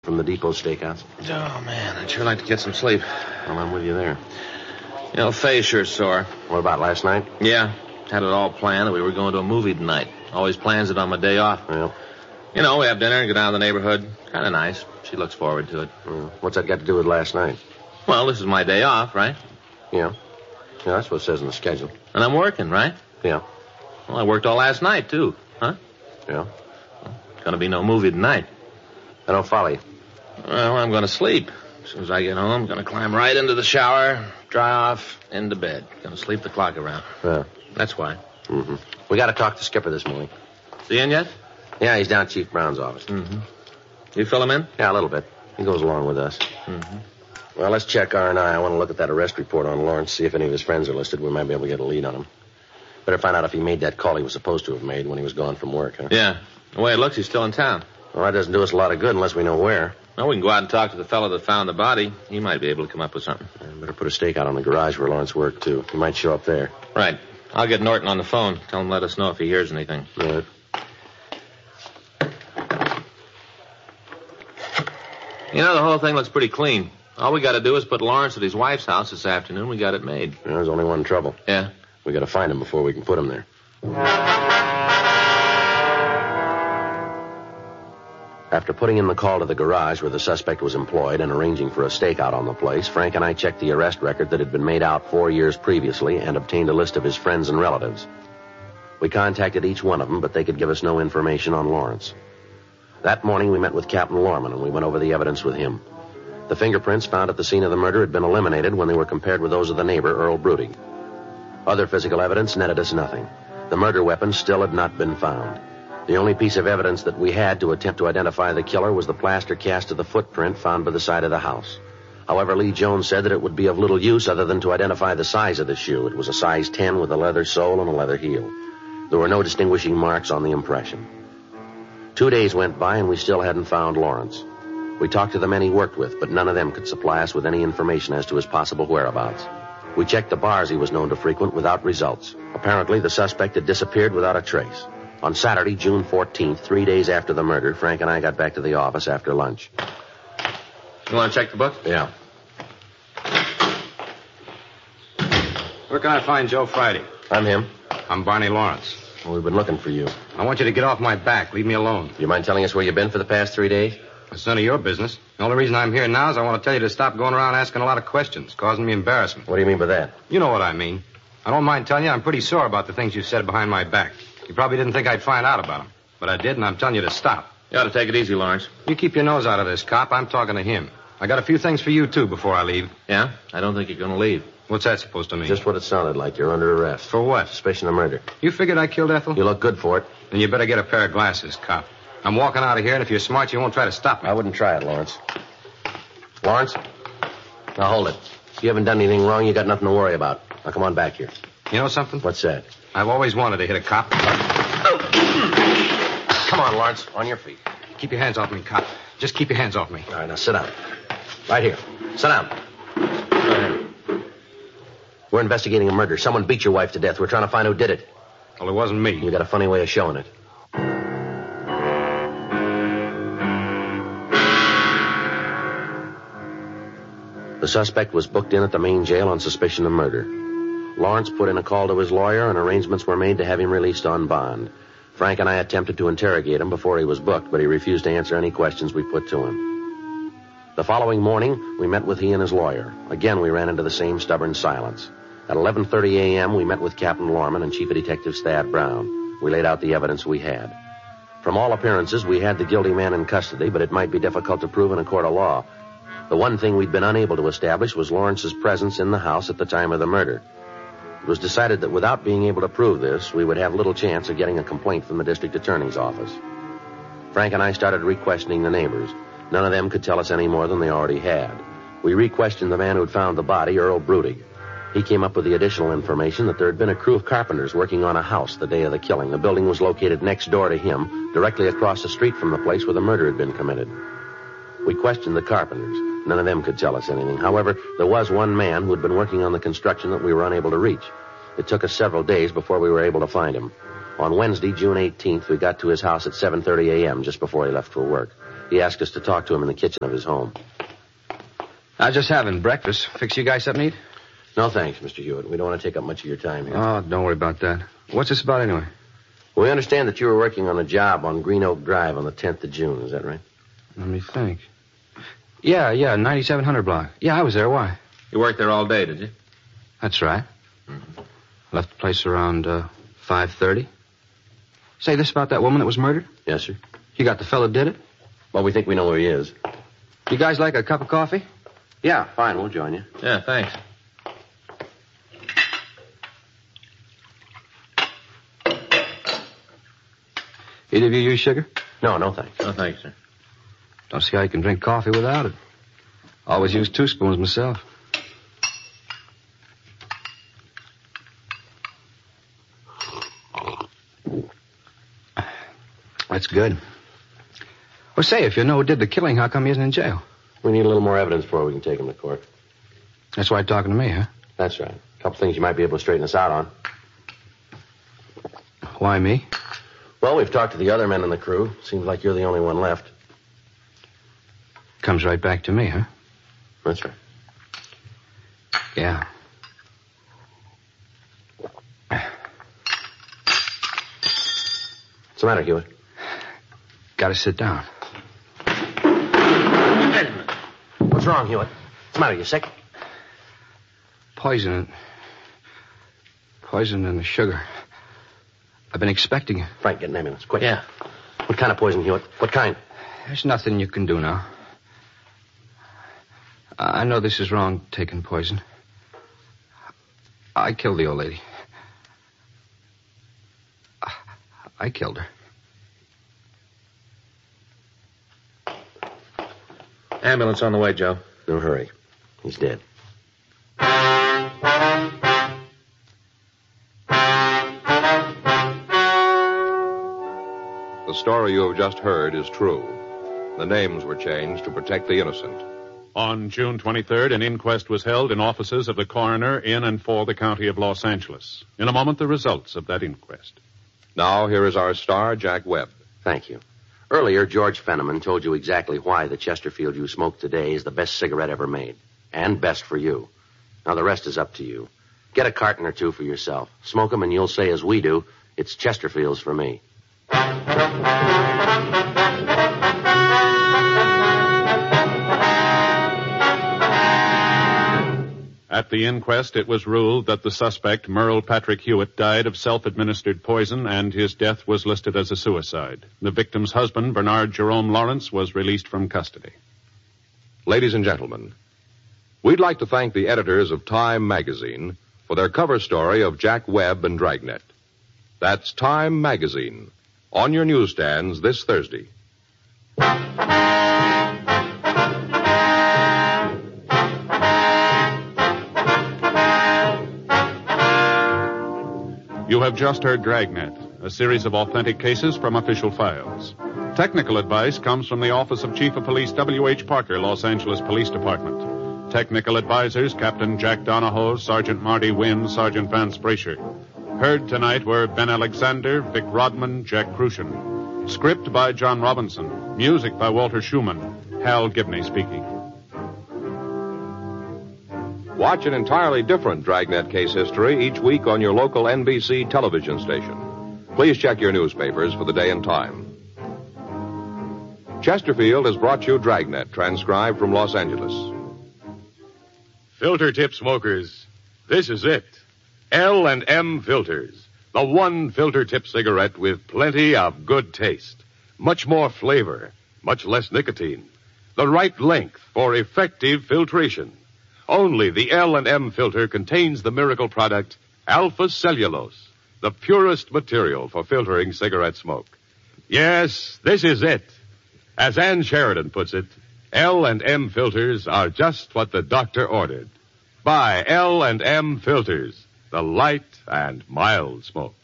From the Depot Steakhouse. Oh, man, I'd sure like to get some sleep. Well, I'm with you there. You know, Faye's sure sore. What about last night? Yeah, had it all planned that we were going to a movie tonight. Always plans it on my day off. Well. You know, we have dinner and go down to the neighborhood. Kind of nice. She looks forward to it. What's that got to do with last night? Well, this is my day off, right? Yeah. Yeah, that's what it says in the schedule. And I'm working, right? Yeah. Well, I worked all last night, too. Huh? Yeah. Gonna be no movie tonight. I don't follow you. Well, I'm gonna sleep. As soon as I get home, I'm gonna climb right into the shower, dry off, into bed. Gonna sleep the clock around. Yeah. That's why. Mm-hmm. We got to talk to Skipper this morning. Is he in yet? Yeah, he's down at Chief Brown's office. Mm-hmm. You fill him in? Yeah, a little bit. He goes along with us. Mm-hmm. Well, let's check R&I. I want to look at that arrest report on Lawrence, see if any of his friends are listed. We might be able to get a lead on him. Better find out if he made that call he was supposed to have made when he was gone from work, huh? Yeah. The way it looks, he's still in town. Well, that doesn't do us a lot of good unless we know where. Well, we can go out and talk to the fellow that found the body. He might be able to come up with something. Better put a stake out on the garage where Lawrence worked, too. He might show up there. Right. I'll get Norton on the phone. Tell him to let us know if he hears anything. All right. You know, the whole thing looks pretty clean. All we got to do is put Lawrence at his wife's house this afternoon. We got it made. Yeah, there's only one trouble. Yeah? We got to find him before we can put him there. After putting in the call to the garage where the suspect was employed and arranging for a stakeout on the place, Frank and I checked the arrest record that had been made out 4 years previously and obtained a list of his friends and relatives. We contacted each one of them, but they could give us no information on Lawrence. That morning, we met with Captain Lorman, and we went over the evidence with him. The fingerprints found at the scene of the murder had been eliminated when they were compared with those of the neighbor, Earl Brudig. Other physical evidence netted us nothing. The murder weapon still had not been found. The only piece of evidence that we had to attempt to identify the killer was the plaster cast of the footprint found by the side of the house. However, Lee Jones said that it would be of little use other than to identify the size of the shoe. It was a size 10 with a leather sole and a leather heel. There were no distinguishing marks on the impression. 2 days went by and we still hadn't found Lawrence. We talked to the men he worked with, but none of them could supply us with any information as to his possible whereabouts. We checked the bars he was known to frequent without results. Apparently, the suspect had disappeared without a trace. On Saturday, June 14th, 3 days after the murder, Frank and I got back to the office after lunch. You want to check the book? Yeah. Where can I find Joe Friday? I'm him. I'm Barney Lawrence. Well, we've been looking for you. I want you to get off my back. Leave me alone. You mind telling us where you've been for the past 3 days? It's none of your business. The only reason I'm here now is I want to tell you to stop going around asking a lot of questions, causing me embarrassment. What do you mean by that? You know what I mean. I don't mind telling you I'm pretty sore about the things you said behind my back. You probably didn't think I'd find out about them. But I did, and I'm telling you to stop. You ought to take it easy, Lawrence. You keep your nose out of this, cop. I'm talking to him. I got a few things for you, too, before I leave. Yeah? I don't think you're going to leave. What's that supposed to mean? Just what it sounded like. You're under arrest. For what? Suspicion of murder. You figured I killed Ethel? You look good for it. Then you better get a pair of glasses, cop. I'm walking out of here, and if you're smart, you won't try to stop me. I wouldn't try it, Lawrence. Lawrence? Now, hold it. If you haven't done anything wrong, you got nothing to worry about. Now, come on back here. You know something? What's that? I've always wanted to hit a cop. Come on, Lawrence. On your feet. Keep your hands off me, cop. Just keep your hands off me. All right, now sit down. Right here. Sit down. Go ahead. We're investigating a murder. Someone beat your wife to death. We're trying to find who did it. Well, it wasn't me. You got a funny way of showing it. The suspect was booked in at the main jail on suspicion of murder. Lawrence put in a call to his lawyer, and arrangements were made to have him released on bond. Frank and I attempted to interrogate him before he was booked, but he refused to answer any questions we put to him. The following morning, we met with he and his lawyer. Again, we ran into the same stubborn silence. At 11:30 a.m., we met with Captain Lorman and Chief Detective Thad Brown. We laid out the evidence we had. From all appearances, we had the guilty man in custody, but it might be difficult to prove in a court of law. The one thing we'd been unable to establish was Lawrence's presence in the house at the time of the murder. It was decided that without being able to prove this, we would have little chance of getting a complaint from the district attorney's office. Frank and I started re-questioning the neighbors. None of them could tell us any more than they already had. We re-questioned the man who had found the body, Earl Brudig. He came up with the additional information that there had been a crew of carpenters working on a house the day of the killing. The building was located next door to him, directly across the street from the place where the murder had been committed. We questioned the carpenters. None of them could tell us anything. However, there was one man who had been working on the construction that we were unable to reach. It took us several days before we were able to find him. On Wednesday, June 18th, we got to his house at 7:30 a.m., just before he left for work. He asked us to talk to him in the kitchen of his home. I was just having breakfast. Fix you guys something to eat? No, thanks, Mr. Hewitt. We don't want to take up much of your time here. Oh, don't worry about that. What's this about anyway? We understand that you were working on a job on Green Oak Drive on the 10th of June. Is that right? Let me think. Yeah, 9700 block. Yeah, I was there. Why? You worked there all day, did you? That's right. Mm-hmm. Left the place around 5:30. Say, this about that woman that was murdered? Yes, sir. You got the fellow did it? Well, we think we know where he is. You guys like a cup of coffee? Yeah, fine. We'll join you. Yeah, thanks. Either of you use sugar? No, thanks. No, thanks, sir. Don't see how you can drink coffee without it. Always use 2 spoons myself. That's good. Well, say, if you know who did the killing, how come he isn't in jail? We need a little more evidence before we can take him to court. That's why you're talking to me, huh? That's right. A couple things you might be able to straighten us out on. Why me? Well, we've talked to the other men in the crew. Seems like you're the only one left. Comes right back to me, huh? That's right. Yeah. What's the matter, Hewitt? Gotta sit down. Wait a minute. What's wrong, Hewitt? What's the matter? You sick? Poison in the sugar. I've been expecting it. Frank, get an ambulance, quick. Yeah. What kind of poison, Hewitt? What kind? There's nothing you can do now. I know this is wrong, taking poison. I killed the old lady. I killed her. Ambulance on the way, Joe. No hurry. He's dead. The story you have just heard is true. The names were changed to protect the innocent. On June 23rd, an inquest was held in offices of the coroner in and for the county of Los Angeles. In a moment, the results of that inquest. Now, here is our star, Jack Webb. Thank you. Earlier, George Fenneman told you exactly why the Chesterfield you smoke today is the best cigarette ever made. And best for you. Now, the rest is up to you. Get a carton or two for yourself. Smoke them and you'll say, as we do, it's Chesterfield's for me. At the inquest, it was ruled that the suspect, Merle Patrick Hewitt, died of self-administered poison, and his death was listed as a suicide. The victim's husband, Bernard Jerome Lawrence, was released from custody. Ladies and gentlemen, we'd like to thank the editors of Time magazine for their cover story of Jack Webb and Dragnet. That's Time magazine, on your newsstands this Thursday. You have just heard Dragnet, a series of authentic cases from official files. Technical advice comes from the Office of Chief of Police W.H. Parker, Los Angeles Police Department. Technical advisors, Captain Jack Donahoe, Sergeant Marty Wynn, Sergeant Vance Brasher. Heard tonight were Ben Alexander, Vic Rodman, Jack Crucian. Script by John Robinson. Music by Walter Schumann. Hal Gibney speaking. Watch an entirely different Dragnet case history each week on your local NBC television station. Please check your newspapers for the day and time. Chesterfield has brought you Dragnet, transcribed from Los Angeles. Filter tip smokers, this is it. L&M Filters, the one filter tip cigarette with plenty of good taste, much more flavor, much less nicotine, the right length for effective filtration. Only the L&M filter contains the miracle product, alpha cellulose, the purest material for filtering cigarette smoke. Yes, this is it. As Ann Sheridan puts it, L&M filters are just what the doctor ordered. Buy L&M filters, the light and mild smoke.